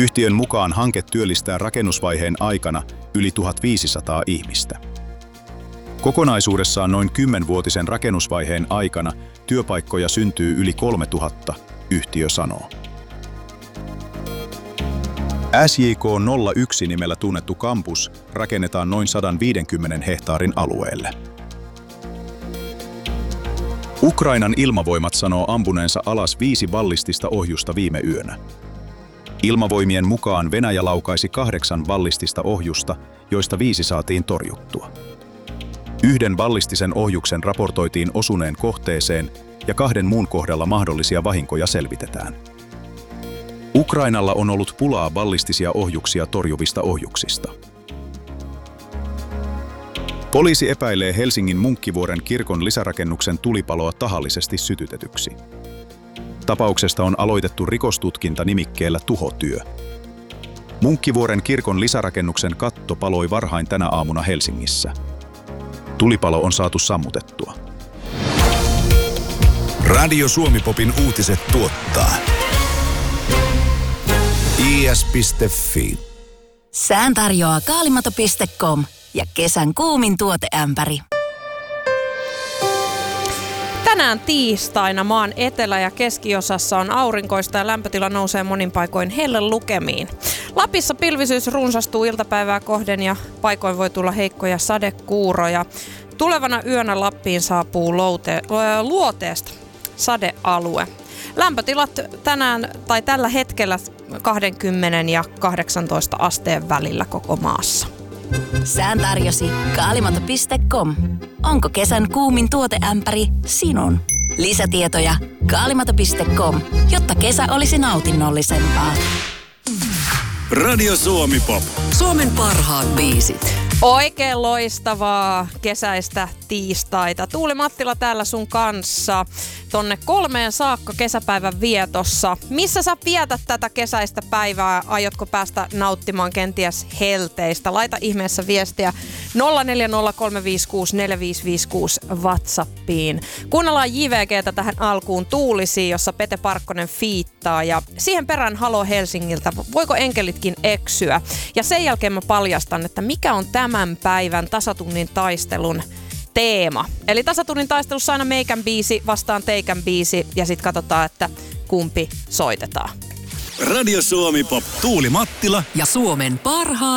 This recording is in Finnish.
Yhtiön mukaan hanke työllistää rakennusvaiheen aikana yli 1500 ihmistä. Kokonaisuudessaan noin 10-vuotisen rakennusvaiheen aikana työpaikkoja syntyy yli 3000, yhtiö sanoo. SJK 01 nimellä tunnettu kampus rakennetaan noin 150 hehtaarin alueelle. Ukrainan ilmavoimat sanoo ampuneensa alas 5 ballistista ohjusta viime yönä. Ilmavoimien mukaan Venäjä laukaisi 8 ballistista ohjusta, joista 5 saatiin torjuttua. 1 ballistisen ohjuksen raportoitiin osuneen kohteeseen ja 2 muun kohdalla mahdollisia vahinkoja selvitetään. Ukrainalla on ollut pulaa ballistisia ohjuksia torjuvista ohjuksista. Poliisi epäilee Helsingin Munkkivuoren kirkon lisärakennuksen tulipaloa tahallisesti sytytetyksi. Tapauksesta on aloitettu rikostutkinta nimikkeellä tuhotyö. Munkkivuoren kirkon lisärakennuksen katto paloi varhain tänä aamuna Helsingissä. Tulipalo on saatu sammutettua. Radio Suomi-popin uutiset tuottaa is.fi. Sään tarjoaa kaalimato.com ja kesän kuumin tuoteämpäri. Tänään tiistaina maan etelä- ja keskiosassa on aurinkoista ja lämpötila nousee monin paikoin hellelukemiin. Lapissa pilvisyys runsastuu iltapäivää kohden ja paikoin voi tulla heikkoja sadekuuroja. Tulevana yönä Lappiin saapuu luoteesta sadealue. Lämpötilat tänään tai tällä hetkellä 20 ja 18 asteen välillä koko maassa. Sään tarjosi kaalimato.com. Onko kesän kuumin tuoteämpäri sinun? Lisätietoja kaalimato.com, jotta kesä olisi nautinnollisempaa. Radio Suomi-pop. Suomen parhaat biisit. Oikein loistavaa kesäistä tiistaita. Tuuli Mattila täällä sun kanssa tonne 3 saakka kesäpäivän vietossa. Missä sä vietät tätä kesäistä päivää? Aiotko päästä nauttimaan kenties helteistä? Laita ihmeessä viestiä 0403564556 WhatsAppiin. Kuunnellaan JVG:tä tähän alkuun Tuulisi, jossa Pete Parkkonen fiittaa ja siihen perään Halo Helsingiltä. Voiko enkelitkin eksyä? Ja sen jälkeen mä paljastan, että mikä on tämän päivän tasatunnin taistelun teema. Eli tasatunnin taistelussa aina meikän biisi vastaan teikän biisi ja sitten katsotaan, että kumpi soitetaan. Radio Suomi-pop. Tuuli Mattila ja Suomen parhaat